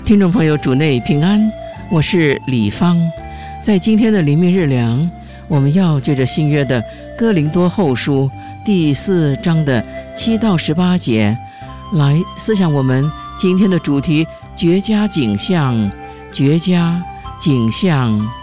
听众朋友，主内平安，我是李芳。在今天的灵命日粮，我们要借着新约的哥林多后书第4章的7到18节来思想我们今天的主题：绝佳景象，绝佳景象。